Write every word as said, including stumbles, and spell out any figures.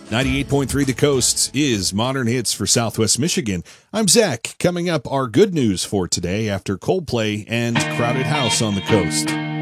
ninety-eight point three The Coast is Modern Hits for Southwest Michigan. I'm Zach. Coming up, our good news for today after Coldplay and Crowded House on the Coast.